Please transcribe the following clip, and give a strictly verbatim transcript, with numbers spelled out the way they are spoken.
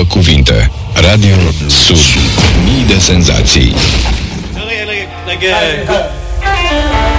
două cuvinte. Radio Sud. Mii de senzații. Like, like, like, uh,